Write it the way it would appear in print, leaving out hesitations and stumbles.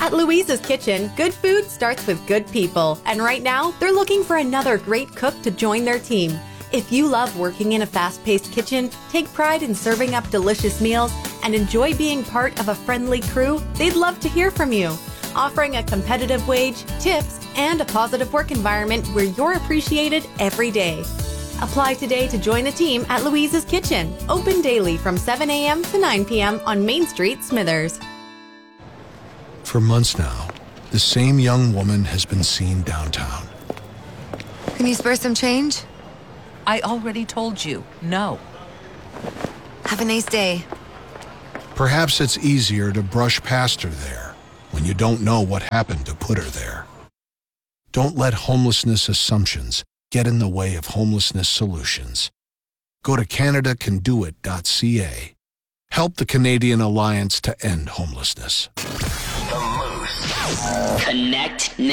At Louise's Kitchen, good food starts with good people. And right now, they're looking for another great cook to join their team. If you love working in a fast-paced kitchen, take pride in serving up delicious meals, and enjoy being part of a friendly crew, they'd love to hear from you. Offering a competitive wage, tips, and a positive work environment where you're appreciated every day. Apply today to join the team at Louise's Kitchen. Open daily from 7 a.m. to 9 p.m. on Main Street, Smithers. For months now, the same young woman has been seen downtown. Can you spare some change? I already told you, no. Have a nice day. Perhaps it's easier to brush past her there when you don't know what happened to put her there. Don't let homelessness assumptions get in the way of homelessness solutions. Go to CanadaCanDoIt.ca. Help the Canadian Alliance to End Homelessness. The Moose. Connect now.